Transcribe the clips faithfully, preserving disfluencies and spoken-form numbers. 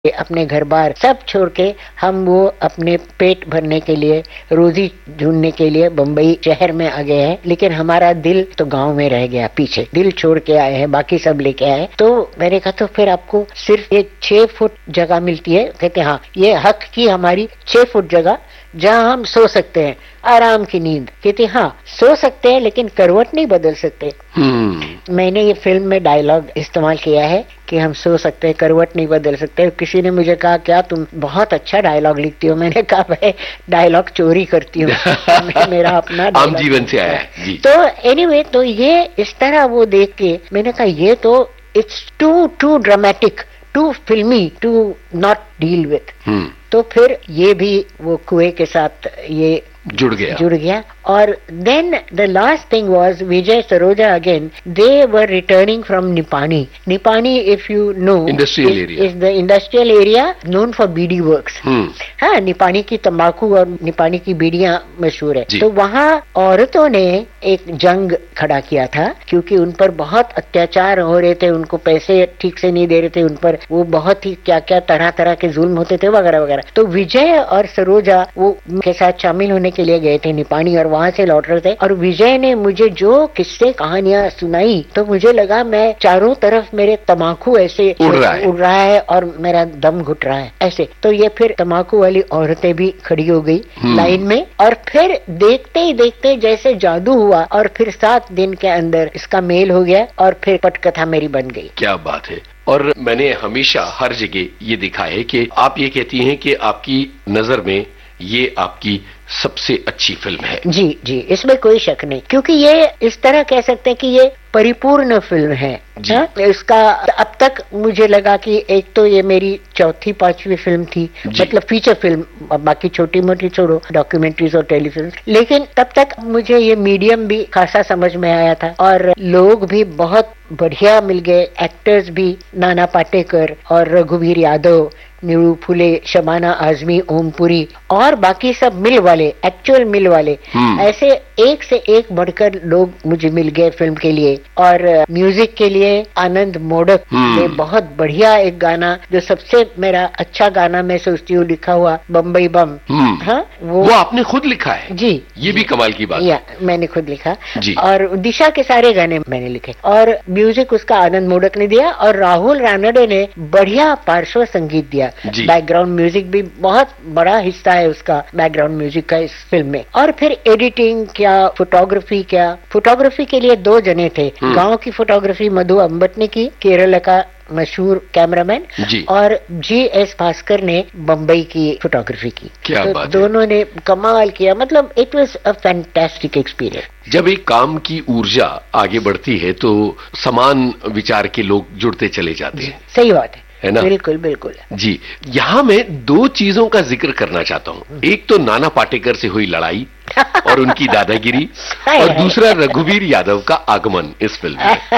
अपने घर बार सब छोड़ के हम वो अपने पेट भरने के लिए, रोजी ढूंढने के लिए बम्बई शहर में आ गए हैं। लेकिन हमारा दिल तो गांव में रह गया पीछे, दिल छोड़ के आए हैं, बाकी सब लेके आए। तो मैंने कहा तो फिर आपको सिर्फ एक छह फुट जगह मिलती है। कहते हाँ, ये हक की हमारी छह फुट जगह जहाँ हम सो सकते हैं, आराम की नींद। कहते हाँ सो सकते हैं लेकिन करवट नहीं बदल सकते। hmm. मैंने ये फिल्म में डायलॉग इस्तेमाल किया है कि हम सो सकते हैं, करवट नहीं बदल सकते। किसी ने मुझे कहा क्या तुम बहुत अच्छा डायलॉग लिखती हो। मैंने कहा भाई डायलॉग चोरी करती हूँ मेरा अपना आम जीवन से आया है जी। तो एनीवे anyway, तो ये इस तरह वो देख के मैंने कहा ये तो it's to to dramatic, to फिल्मी टू नॉट डील विथ। तो फिर ये भी वो कुएं के साथ ये जुड़ गया जुड़ गया और then the last thing was Vijay Saroja again, they were returning from Nipani. Nipani if you know industrial area is the industrial area known for BD works. हाँ, निपानी की तंबाकू और निपानी की बीड़ियां मशहूर है। तो वहाँ औरतों ने एक जंग खड़ा किया था क्योंकि उन पर बहुत अत्याचार हो रहे थे, उनको पैसे ठीक से नहीं दे रहे थे, उन पर वो बहुत ही क्या क्या तरह तरह के जुल्म होते थे वगैरह वगैरह। तो विजय और सरोजा वो के साथ शामिल होने के लिए गए थे निपानी और वहाँ से लौट रहे थे। और विजय ने मुझे जो किस्से कहानियां सुनाई तो मुझे लगा मैं चारों तरफ मेरे तम्बाकू ऐसे उड़ रहा है, उड़ रहा है और मेरा दम घुट रहा है ऐसे। तो ये फिर तम्बाकू वाली औरतें भी खड़ी हो गई लाइन में और फिर देखते ही देखते जैसे जादू हुआ और फिर सात दिन के अंदर इसका मेल हो गया और फिर पटकथा मेरी बन गई। क्या बात है। और मैंने हमेशा हर जगह ये दिखा है कि आप ये कहती हैं कि आपकी नजर में ये आपकी सबसे अच्छी फिल्म है। जी जी, इसमें कोई शक नहीं, क्योंकि ये इस तरह कह सकते हैं कि ये परिपूर्ण फिल्म है। हा? इसका अब तक मुझे लगा कि एक तो ये मेरी चौथी पांचवी फिल्म थी, मतलब फीचर फिल्म, बाकी छोटी मोटी छोड़ो डॉक्यूमेंट्रीज और टेलीफिल्म, लेकिन तब तक मुझे ये मीडियम भी खासा समझ में आया था और लोग भी बहुत बढ़िया मिल गए, एक्टर्स भी नाना पाटेकर और रघुवीर यादव, नीरू फुले, शबाना आजमी, ओमपुरी और बाकी सब मिल वाले, एक्चुअल मिल वाले, ऐसे एक से एक बढ़कर लोग मुझे मिल गए फिल्म के लिए। और म्यूजिक के लिए आनंद मोडक ने बहुत बढ़िया एक गाना, जो सबसे मेरा अच्छा गाना मैं सोचती हूँ लिखा हुआ, बम्बई बम। हाँ, वो, वो आपने खुद लिखा है जी। ये भी कमाल की बात या मैंने खुद लिखा जी। और दिशा के सारे गाने मैंने लिखे और म्यूजिक उसका आनंद मोडक ने दिया और राहुल रानडे ने बढ़िया पार्श्व संगीत दिया। बैकग्राउंड म्यूजिक भी बहुत बड़ा हिस्सा है उसका, बैकग्राउंड म्यूजिक का इस फिल्म में। और फिर एडिटिंग क्या, फोटोग्राफी क्या, फोटोग्राफी के लिए दो जने थे। गांव की फोटोग्राफी मधु अम्बट ने की, केरल का मशहूर कैमरामैन, और जी एस भास्कर ने बम्बई की फोटोग्राफी की। क्या तो बात दोनों ने कमाल किया, मतलब it was a fantastic experience. जब एक काम की ऊर्जा आगे बढ़ती है तो समान विचार के लोग जुड़ते चले जाते हैं। सही बात है, है ना? बिल्कुल बिल्कुल जी। यहाँ मैं दो चीजों का जिक्र करना चाहता हूँ। एक तो नाना पाटेकर से हुई लड़ाई और उनकी दादागिरी और दूसरा रघुवीर यादव का आगमन इस फिल्म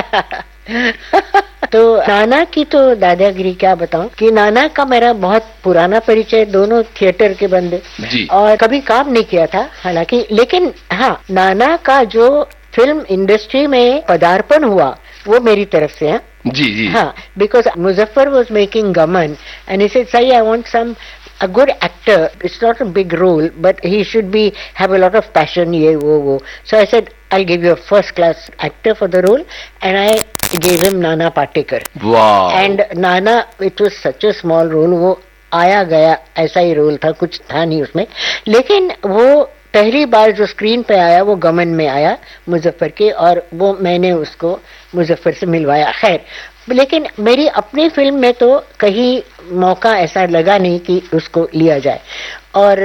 में। तो नाना की तो दादागिरी क्या बताऊं कि नाना का मेरा बहुत पुराना परिचय, दोनों थिएटर के बंदे जी। और कभी काम नहीं किया था हालांकि, लेकिन हाँ नाना का जो फिल्म इंडस्ट्री में पदार्पण हुआ वो मेरी तरफ से है। जी जी हाँ, बिकॉज मुजफ्फर वॉज मेकिंग गमन एंड ही सेड सही I want some a good actor. It's not a big role, but he should be have a lot of passion. Ye wo wo. So I said, I'll give you a first class actor for the role, and I gave him Nana Patekar. Wow. And Nana, it was such a small role. वो आया गया ऐसा ही role था, कुछ था नहीं उसमें, लेकिन वो पहली बार जो स्क्रीन पे आया वो गमन में आया मुजफ्फर के, और वो मैंने उसको मुजफ्फर से मिलवाया। खैर, लेकिन मेरी अपनी फिल्म में तो कहीं मौका ऐसा लगा नहीं कि उसको लिया जाए। और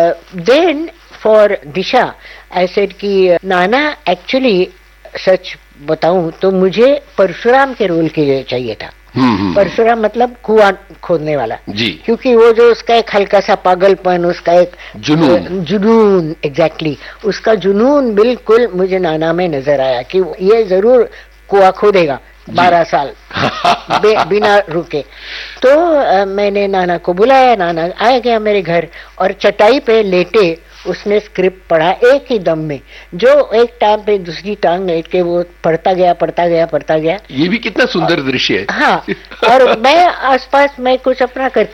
then for Disha I said कि नाना, एक्चुअली सच बताऊं तो मुझे परशुराम के रोल के लिए चाहिए था। परशुराम मतलब कुआं खोदने वाला जी। क्योंकि वो जो उसका एक हल्का सा पागलपन, उसका एक जुनून जुनून एग्जैक्टली exactly, उसका जुनून बिल्कुल मुझे नाना में नजर आया कि ये जरूर कुआं खोदेगा बारह साल बिना रुके। तो आ, मैंने नाना को बुलाया, नाना आया गया मेरे घर और चटाई पे लेटे उसने स्क्रिप्ट पढ़ा एक ही दम में, जो एक टांग पे दूसरी टांग लेट के वो पढ़ता गया पढ़ता गया पढ़ता गया। ये भी कितना सुंदर दृश्य है। हाँ, और मैं आसपास मैं कुछ अपना करती